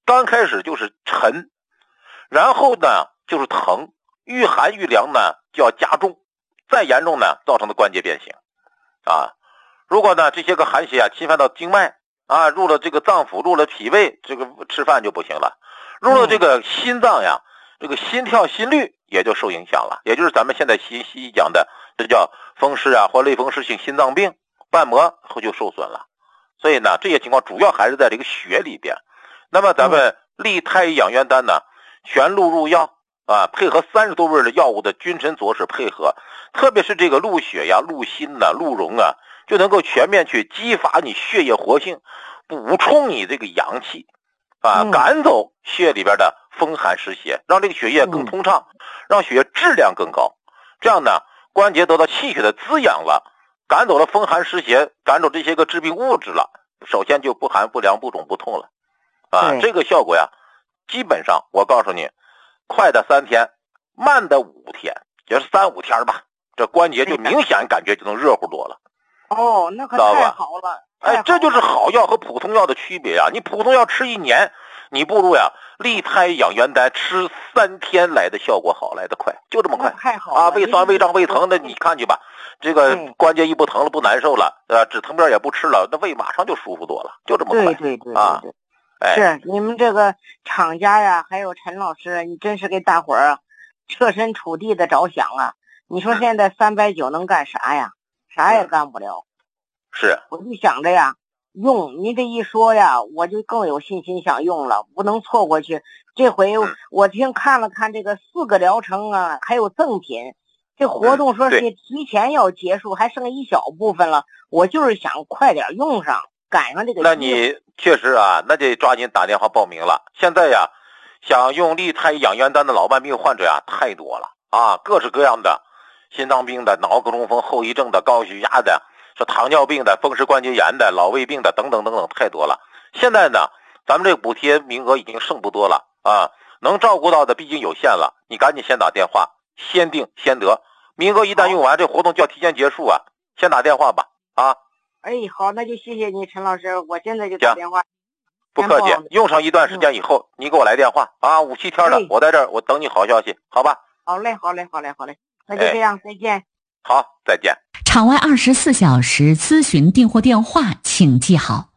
刚开始就是沉，然后呢就是疼，遇寒遇凉呢就要加重，再严重呢造成的关节变形啊。如果呢这些个寒邪啊侵犯到经脉啊，入了这个脏腑，入了脾胃，这个吃饭就不行了。入了这个心脏呀，这个心跳心率也就受影响了，也就是咱们现在西医讲的这叫风湿啊或类风湿性心脏病，瓣膜就受损了。所以呢这些情况主要还是在这个血里边。那么咱们利太医养元丹呢，全鹿入药啊，配合30多味的药物的君臣佐使配合，特别是这个鹿血呀、鹿心呐、鹿茸啊，就能够全面去激发你血液活性，补充你这个阳气啊，赶走血里边的风寒湿邪，让这个血液更通畅，让血液质量更高。这样呢关节得到气血的滋养了，赶走了风寒湿邪，赶走这些个致病物质了，首先就不寒不凉不肿不痛了啊。这个效果呀基本上我告诉你，快的3天，慢的5天，也是3-5天吧，这关节就明显感觉就能热乎多了。 哦，那可太好了。 哎，这就是好药和普通药的区别啊！你普通药吃1年，你不如呀利太医养元丹吃3天来的效果好，来得快，就这么快。 太好了啊！胃酸、胃胀、胃疼的，你看去吧，这个关节一不疼了，不难受了，止疼片也不吃了，那胃马上就舒服多了，就这么快。 对啊！哎， 是你们这个厂家呀，还有陈老师，你真是给大伙儿设身处地的着想啊！你说现在390能干啥呀？啥也干不了。 是， 我就想着呀，用你这一说呀，我就更有信心想用了，不能错过去。这回我看了看这个4个疗程啊，还有赠品，这活动说是提前要结束，还剩一小部分了。我就是想快点用上，赶上这个。 那你确实啊，那得抓紧打电话报名了。现在呀，想用利太医养元丹的老慢病患者呀太多了啊，各式各样的，心脏病的、脑壳中风后遗症的、高血压的。是糖尿病的、风湿关节炎的、老胃病的等等等等，太多了。现在呢，咱们这个补贴名额已经剩不多了啊，能照顾到的毕竟有限了。你赶紧先打电话，先定先得，名额一旦用完，这活动就要提前结束啊。先打电话吧，啊。 哎，好，那就谢谢你，陈老师，我现在就打电话。 不客气，用上一段时间以后，你给我来电话啊，5-7天的，我在这儿，我等你好消息，好吧？ 好嘞，好嘞，好嘞，好嘞，那就这样，再见。 好，再见。 场外24小时咨询订货电话请记好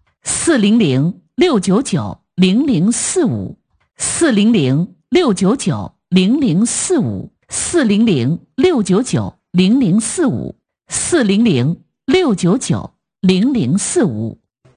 ，400-699-0045，400-699-0045，400-699-0045。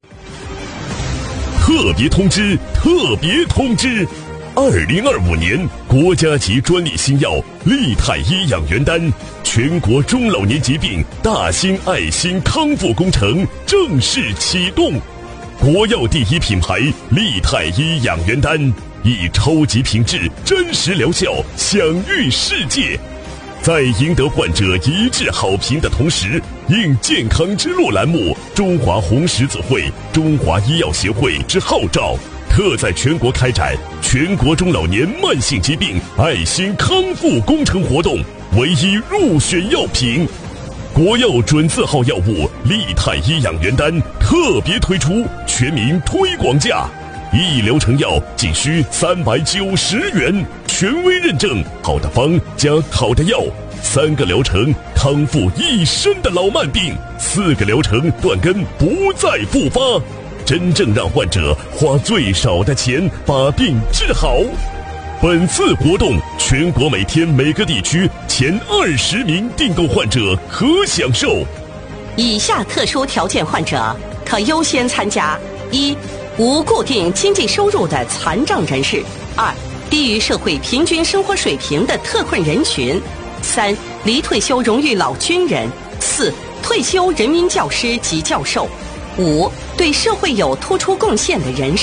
特别通知，特别通知！2025年国家级专利新药利太医养元丹全国中老年疾病大型爱心康复工程正式启动。国药第一品牌利太医养元丹以超级品质、真实疗效享誉世界。在赢得患者一致好评的同时，应健康之路栏目中华红十字会、中华医药协会之号召，特在全国开展全国中老年慢性疾病爱心康复工程活动，唯一入选药品。国药准字号药物利太医养元丹特别推出全民推广价，1疗程药仅需390元，权威认证，好的方加好的药，3个疗程康复一身的老慢病，4个疗程断根不再复发，真正让患者花最少的钱把病治好。本次活动全国每天每个地区前20名订购患者可享受。 以下特殊条件患者可优先参加：1、无固定经济收入的残障人士；2、低于社会平均生活水平的特困人群；3、离退休荣誉老军人；4、退休人民教师及教授；5、对社会有突出贡献的人士。